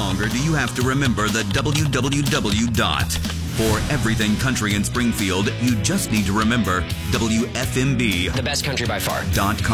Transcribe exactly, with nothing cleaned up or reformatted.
longer do you have to remember the W W W dot. For everything country in Springfield, you just need to remember W F M B. The best country by far. Dot com.